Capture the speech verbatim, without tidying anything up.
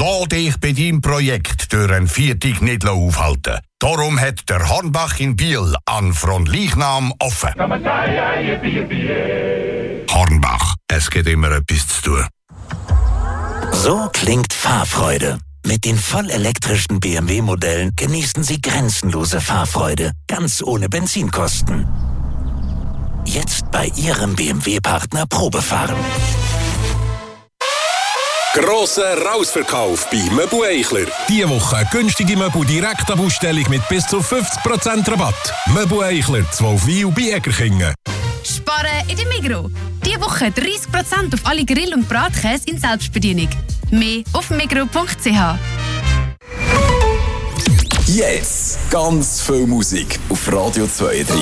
Lass dich bei deinem Projekt durch ein Viertig nicht aufhalten. Darum hat der Hornbach in Biel an Fronleichnam offen. Hornbach, es gibt immer etwas zu tun. So klingt Fahrfreude. Mit den vollelektrischen B M W-Modellen genießen Sie grenzenlose Fahrfreude, ganz ohne Benzinkosten. Jetzt bei Ihrem B M W-Partner Probefahren. Grosser Rausverkauf bei Möbel Eichler. Diese Woche günstige Möbel direkt ab Ausstellung mit bis zu fünfzig Prozent Rabatt. Möbel Eichler, zwölf Wil bei Egerkingen. Sparen in der Migros. Diese Woche dreißig Prozent auf alle Grill- und Bratkäse in Selbstbedienung. Mehr auf migros punkt c h. Jetzt ganz viel Musik auf Radio zwei drei.